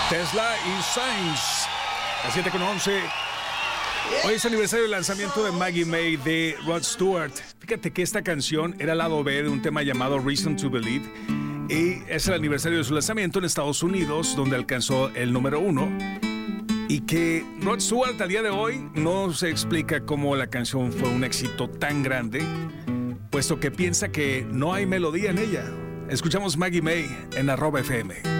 Tesla y Sainz. A 7:11. Hoy es aniversario del lanzamiento de Maggie May de Rod Stewart. Fíjate que esta canción era el lado B de un tema llamado Reason to Believe. Y es el aniversario de su lanzamiento en Estados Unidos, donde alcanzó el número 1. Y que Rod Stewart al día de hoy no se explica cómo la canción fue un éxito tan grande, puesto que piensa que no hay melodía en ella. Escuchamos Maggie May en @FM.